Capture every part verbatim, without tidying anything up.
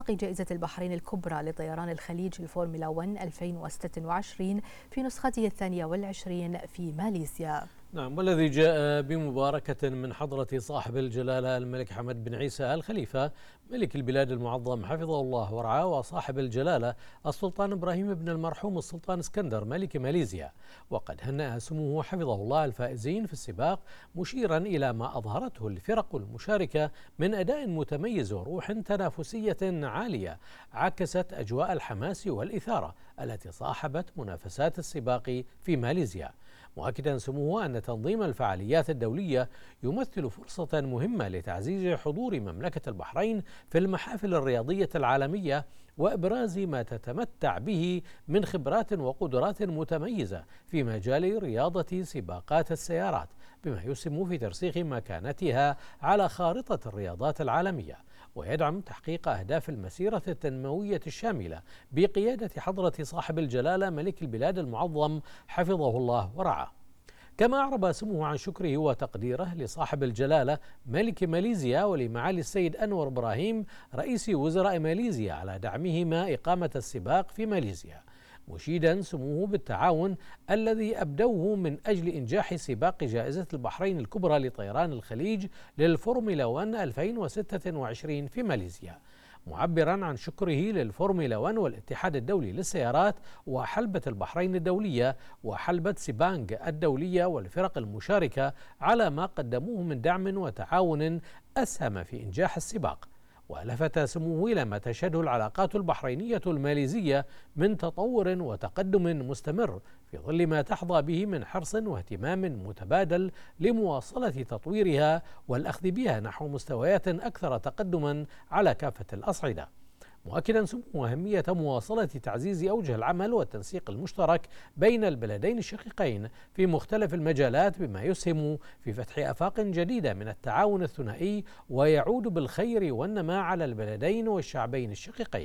جائزة البحرين الكبرى لطيران الخليج الفورمولا واحد ألفين وستة وعشرين في نسخته الثانية والعشرين في ماليزيا. نعم، والذي جاء بمباركة من حضرة صاحب الجلالة الملك حمد بن عيسى آل خليفة ملك البلاد المعظم حفظه الله ورعاه، وصاحب الجلالة السلطان إبراهيم بن المرحوم السلطان اسكندر ملك ماليزيا. وقد هنأ سموه حفظه الله الفائزين في السباق، مشيرا إلى ما أظهرته الفرق المشاركة من أداء متميز وروح تنافسية عالية عكست أجواء الحماس والإثارة التي صاحبت منافسات السباق في ماليزيا، مؤكدا سموه أن تنظيم الفعاليات الدولية يمثل فرصة مهمة لتعزيز حضور مملكة البحرين في المحافل الرياضية العالمية وإبراز ما تتمتع به من خبرات وقدرات متميزة في مجال رياضة سباقات السيارات، بما يسهم في ترسيخ مكانتها على خارطة الرياضات العالمية، ويدعم تحقيق أهداف المسيرة التنموية الشاملة بقيادة حضرة صاحب الجلالة ملك البلاد المعظم حفظه الله ورعاه. كما أعرب سموه عن شكره وتقديره لصاحب الجلالة ملك ماليزيا ولمعالي السيد أنور إبراهيم رئيس وزراء ماليزيا على دعمهما إقامة السباق في ماليزيا، مشيدا سموه بالتعاون الذي أبدوه من أجل إنجاح سباق جائزة البحرين الكبرى لطيران الخليج للفورمولا واحد ألفين وستة وعشرين في ماليزيا، معبرا عن شكره للفورمولا واحد والاتحاد الدولي للسيارات وحلبة البحرين الدولية وحلبة سيبانغ الدولية والفرق المشاركة على ما قدموه من دعم وتعاون أسهم في إنجاح السباق. ولفت سموه إلى ما تشهده العلاقات البحرينية الماليزية من تطور وتقدم مستمر في ظل ما تحظى به من حرص واهتمام متبادل لمواصلة تطويرها والأخذ بها نحو مستويات أكثر تقدما على كافة الأصعدة، مؤكدا سموه أهمية مواصلة تعزيز أوجه العمل والتنسيق المشترك بين البلدين الشقيقين في مختلف المجالات، بما يسهم في فتح آفاق جديدة من التعاون الثنائي ويعود بالخير والنماء على البلدين والشعبين الشقيقين.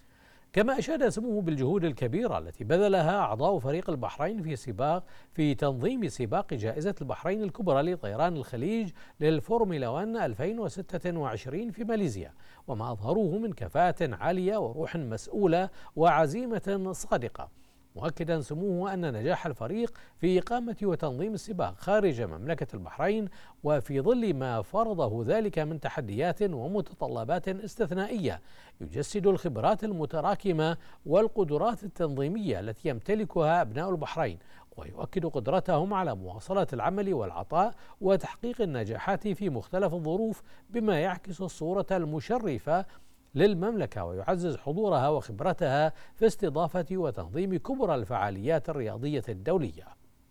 كما أشاد سموه بالجهود الكبيرة التي بذلها أعضاء فريق البحرين في سباق في تنظيم سباق جائزة البحرين الكبرى لطيران الخليج للفورمولا واحد ألفين وستة وعشرين في ماليزيا، وما أظهروه من كفاءة عالية وروح مسؤولة وعزيمة صادقة، مؤكدا سموه أن نجاح الفريق في إقامة وتنظيم السباق خارج مملكة البحرين وفي ظل ما فرضه ذلك من تحديات ومتطلبات استثنائية يجسد الخبرات المتراكمة والقدرات التنظيمية التي يمتلكها أبناء البحرين، ويؤكد قدرتهم على مواصلة العمل والعطاء وتحقيق النجاحات في مختلف الظروف، بما يعكس الصورة المشرفة للمملكة ويعزز حضورها وخبرتها في استضافة وتنظيم كبرى الفعاليات الرياضية الدولية.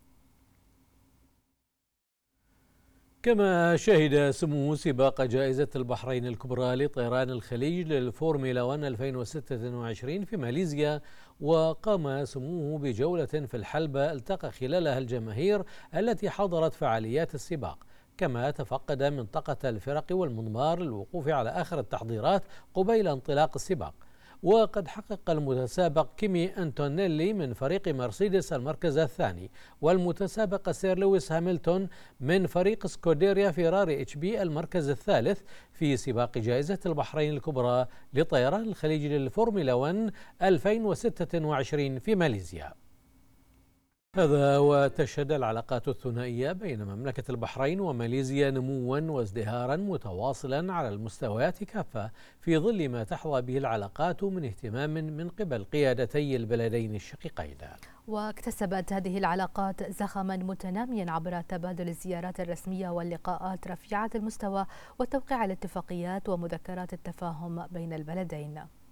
كما شهد سموه سباق جائزة البحرين الكبرى لطيران الخليج للفورمولا واحد ألفين وستة وعشرين في ماليزيا، وقام سموه بجولة في الحلبة التقى خلالها الجماهير التي حضرت فعاليات السباق، كما تفقد منطقة الفرق والمضمار للوقوف على آخر التحضيرات قبيل انطلاق السباق. وقد حقق المتسابق كيمي أنتونيلي من فريق مرسيدس المركز الثاني، والمتسابق سير لويس هاملتون من فريق سكوديريا فيراري اتش بي المركز الثالث في سباق جائزة البحرين الكبرى لطيران الخليج للفورمولا واحد ألفين وستة وعشرين في ماليزيا. هذا وتشهد العلاقات الثنائية بين مملكة البحرين وماليزيا نموا وازدهارا متواصلا على المستويات كافة في ظل ما تحظى به العلاقات من اهتمام من قبل قيادتي البلدين الشقيقين. واكتسبت هذه العلاقات زخما متناميا عبر تبادل الزيارات الرسمية واللقاءات رفيعة المستوى وتوقيع الاتفاقيات ومذكرات التفاهم بين البلدين.